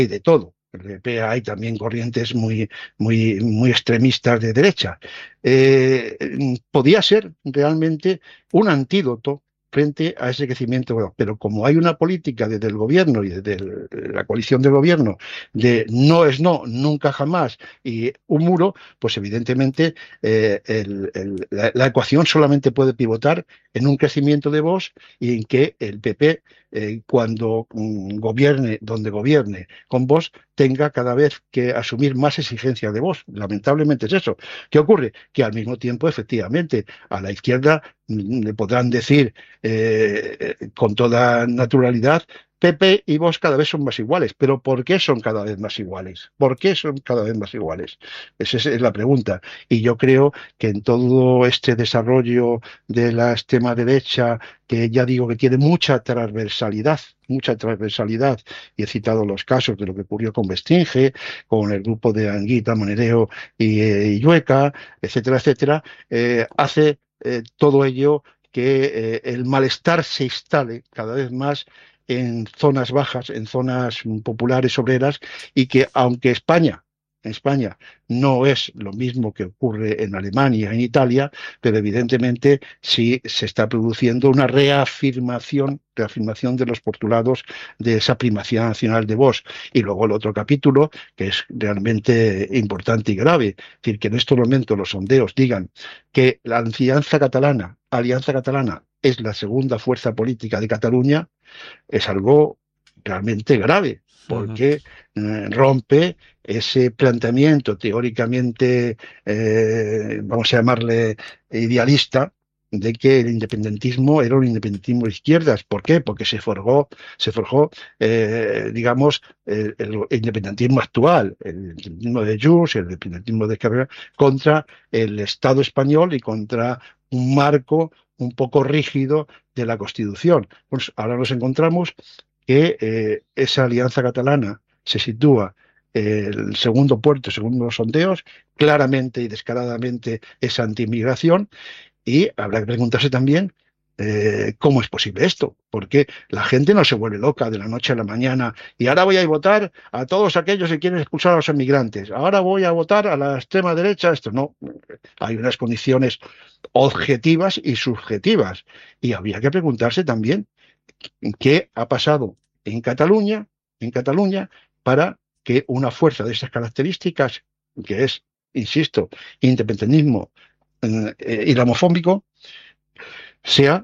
de todo. En el PP hay también corrientes muy extremistas de derecha. Podía ser realmente un antídoto frente a ese crecimiento, bueno, pero como hay una política desde el gobierno y desde la coalición del gobierno de no es no, nunca jamás y un muro, pues evidentemente la ecuación solamente puede pivotar en un crecimiento de Vox y en que el PP, cuando gobierne donde gobierne con Vox, tenga cada vez que asumir más exigencias de Vox. Lamentablemente es eso. ¿Qué ocurre? Que al mismo tiempo, efectivamente, a la izquierda le podrán decir con toda naturalidad, PP y Vox cada vez son más iguales. ¿Pero por qué son cada vez más iguales? ¿Por qué son cada vez más iguales? Esa es la pregunta. Y yo creo que en todo este desarrollo de la extrema derecha, que ya digo que tiene mucha transversalidad, y he citado los casos de lo que ocurrió con Bestringe, con el grupo de Anguita, Monereo y Llueca, etcétera, etcétera, hace todo ello que el malestar se instale cada vez más en zonas bajas, en zonas populares, obreras, y que aunque España no es lo mismo que ocurre en Alemania, en Italia, pero evidentemente sí se está produciendo una reafirmación de los postulados de esa primacía nacional de Vox. Y luego el otro capítulo, que es realmente importante y grave, es decir, que en estos momentos los sondeos digan que la Alianza Catalana es la segunda fuerza política de Cataluña, es algo realmente grave, Ujú. porque rompe ese planteamiento teóricamente, vamos a llamarle idealista, de que el independentismo era un independentismo de izquierdas. ¿Por qué? Porque se forjó, digamos, el independentismo actual, el independentismo de Junts, el independentismo de Esquerra, contra el Estado español y contra un marco un poco rígido de la Constitución. Pues ahora nos encontramos que esa alianza catalana se sitúa el segundo puerto, según los sondeos, claramente y descaradamente es anti-inmigración y habrá que preguntarse también cómo es posible esto, porque la gente no se vuelve loca de la noche a la mañana y ahora voy a votar a todos aquellos que quieren expulsar a los inmigrantes, ahora voy a votar a la extrema derecha, esto no, hay unas condiciones objetivas y subjetivas y habría que preguntarse también qué ha pasado en Cataluña, para que una fuerza de esas características, que es, insisto, independentismo islamofóbico, sea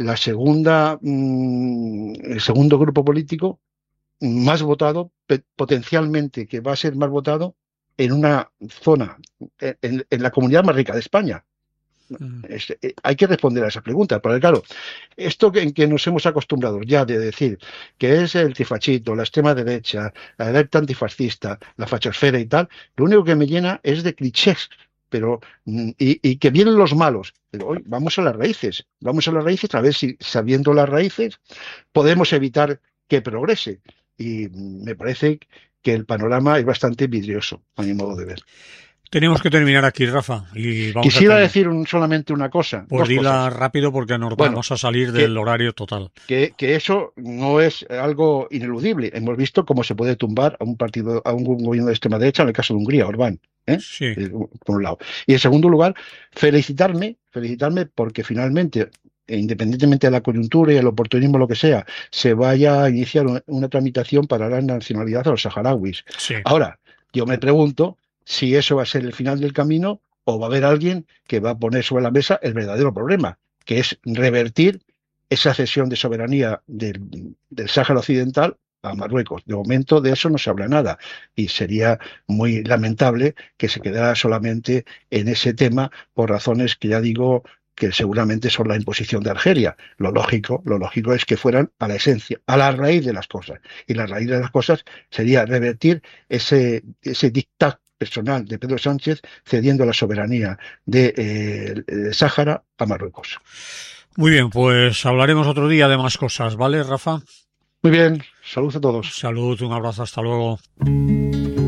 el segundo grupo político más votado, potencialmente que va a ser más votado en una zona, en la comunidad más rica de España. Ujú. Hay que responder a esa pregunta, porque claro, esto en que nos hemos acostumbrado ya de decir que es el trifachito, la extrema derecha, la derecha antifascista, la fachosfera y tal, lo único que me llena es de clichés, pero y que vienen los malos. Pero hoy vamos a las raíces a ver si sabiendo las raíces podemos evitar que progrese. Y me parece que el panorama es bastante vidrioso, a mi modo de ver. Tenemos que terminar aquí, Rafa, y vamos a Quisiera terminar. decir solamente una cosa, Pues dos dila cosas. rápido porque nos Bueno, vamos a salir del que horario total. que eso no es algo ineludible. Hemos visto cómo se puede tumbar a un partido, a un gobierno de extrema derecha, en el caso de Hungría, Orbán, ¿eh? Sí. Por un lado. Y en segundo lugar, felicitarme porque finalmente, independientemente de la coyuntura y el oportunismo, lo que sea, se vaya a iniciar una tramitación para dar nacionalidad a los saharauis. Sí. Ahora, yo me pregunto si eso va a ser el final del camino o va a haber alguien que va a poner sobre la mesa el verdadero problema, que es revertir esa cesión de soberanía del Sáhara Occidental a Marruecos. De momento de eso no se habla nada y sería muy lamentable que se quedara solamente en ese tema por razones que ya digo que seguramente son la imposición de Argelia. Lo lógico es que fueran a la esencia, a la raíz de las cosas. Y la raíz de las cosas sería revertir ese dictat personal de Pedro Sánchez cediendo la soberanía de Sáhara a Marruecos. Muy bien, pues hablaremos otro día de más cosas, ¿vale, Rafa? Muy bien, saludos a todos. Salud, un abrazo, hasta luego.